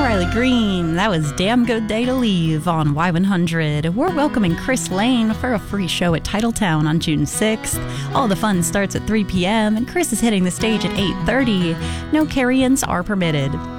Riley Green. That was Damn Good Day to Leave on Y100. We're welcoming Chris Lane for a free show at Titletown on June 6th. All the fun starts at 3 p.m. and Chris is hitting the stage at 8:30. No carry-ins are permitted.